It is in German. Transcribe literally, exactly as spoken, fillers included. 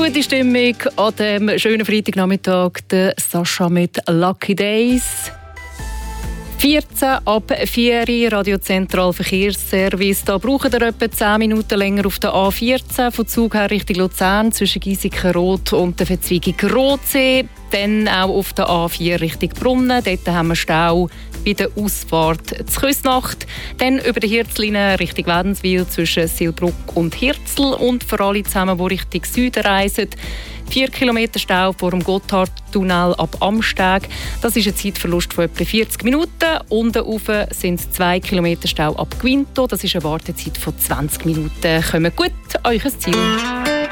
Gute Stimmung an dem schönen Freitagnachmittag. Der Sascha mit Lucky Days. vierzehn ab vier, Radio Zentral Verkehrsservice. Da brauchen wir etwa zehn Minuten länger auf der A vierzehn von Zug her Richtung Luzern zwischen Giesiken-Rot und der Verzweigung Rotsee. Dann auch auf der A vier Richtung Brunnen. Dort haben wir Stau bei der Ausfahrt zur Küsnacht. Dann über die Hirzlinie Richtung Wädenswil zwischen Silbruck und Hirzel. Und für alle zusammen, die Richtung Süden reisen, vier Kilometer Stau vor dem Gotthardtunnel ab Amsteg. Das ist ein Zeitverlust von etwa vierzig Minuten. Unten rauf sind es zwei Kilometer Stau ab Quinto. Das ist eine Wartezeit von zwanzig Minuten. Kommt gut an euch Ziel.